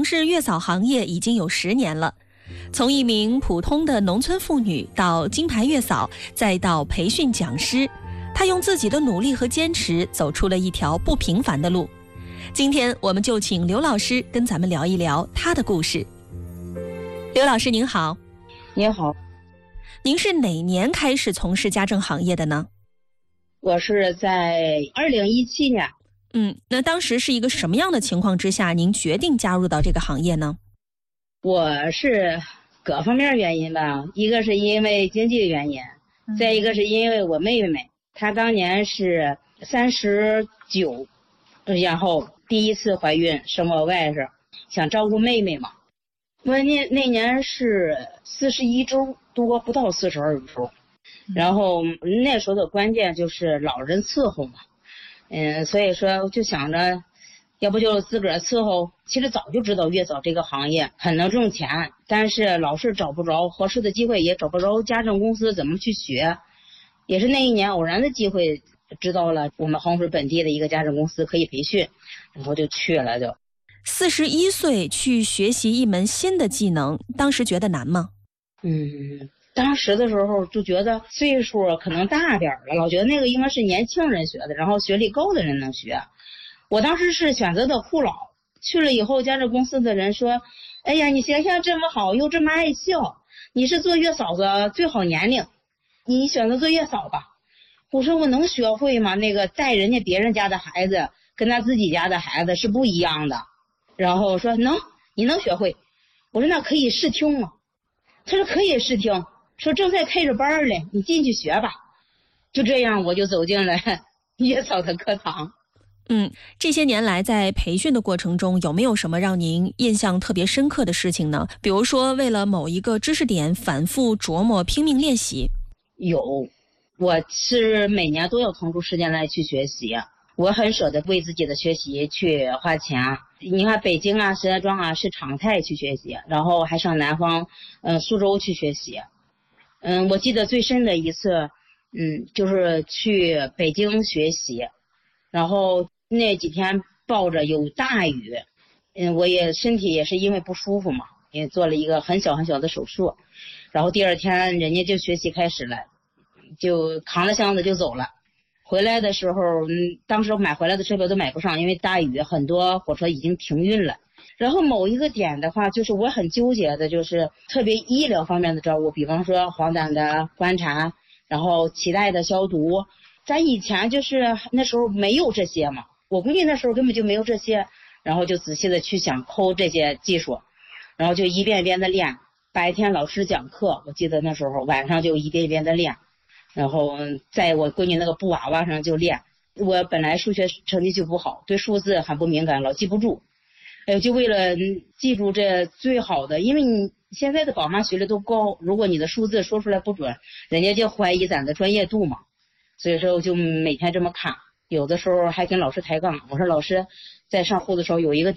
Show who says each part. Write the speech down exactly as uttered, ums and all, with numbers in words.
Speaker 1: 事月嫂行业已经有十年了。从一名普通的农村妇女到金牌月嫂，再到培训讲师，她用自己的努力和坚持走出了一条不平凡的路。今天我们就请刘老师跟咱们聊一聊她的故事。刘老师您好。
Speaker 2: 您好。
Speaker 1: 您是哪年开始从事家政行业的呢？
Speaker 2: 我是在二零一七年。
Speaker 1: 嗯，那当时是一个什么样的情况之下，您决定加入到这个行业呢？
Speaker 2: 我是各方面原因吧，一个是因为经济原因，嗯、再一个是因为我妹妹，她当年是三十九，然后第一次怀孕生我外甥，想照顾妹妹嘛。我那那年是四十一周多，不到四十二周。然后那时候的关键就是老人伺候嘛，嗯，所以说就想着，要不就自个儿伺候。其实早就知道月嫂这个行业很能挣钱，但是老是找不着合适的机会，也找不着家政公司怎么去学。也是那一年偶然的机会知道了我们黄水本地的一个家政公司可以培训，然后就去了。就
Speaker 1: 四十一岁去学习一门新的技能，当时觉得难吗？
Speaker 2: 嗯。当时的时候就觉得岁数可能大点了，老觉得那个应该是年轻人学的，然后学历高的人能学。我当时是选择的护老，去了以后家政公司的人说，哎呀，你形象这么好，又这么爱笑，你是做月嫂子最好年龄，你选择做月嫂吧。我说我能学会吗？那个带人家别人家的孩子跟他自己家的孩子是不一样的。然后说能，你能学会。我说那可以试听吗？他说可以试听，说正在开着班嘞，你进去学吧。就这样我就走进了月嫂的课堂。
Speaker 1: 嗯，这些年来在培训的过程中，有没有什么让您印象特别深刻的事情呢？比如说为了某一个知识点反复琢磨拼命练习。
Speaker 2: 有，我是每年都要腾出时间来去学习，我很舍得为自己的学习去花钱。你看北京啊石家庄啊是常态去学习，然后还上南方嗯苏州去学习。嗯，我记得最深的一次嗯就是去北京学习，然后那几天抱着有大雨，嗯，我也身体也是因为不舒服嘛，也做了一个很小很小的手术，然后第二天人家就学习开始了，就扛着箱子就走了。回来的时候，嗯，当时买回来的车票都买不上，因为大雨，很多火车已经停运了。然后某一个点的话，就是我很纠结的，就是特别医疗方面的照顾，比方说黄疸的观察，然后脐带的消毒。咱以前就是那时候没有这些嘛，我估计那时候根本就没有这些，然后就仔细的去想抠这些技术，然后就一遍一遍的练。白天老师讲课，我记得那时候晚上就一遍一遍的练，然后在我闺女那个布娃娃上就练。我本来数学成绩就不好，对数字很不敏感，老记不住。哎，就为了记住这最好的，因为你现在的宝妈学历都高，如果你的数字说出来不准，人家就怀疑咱的专业度嘛。所以说我就每天这么看，有的时候还跟老师抬杠，我说老师在上户的时候有一个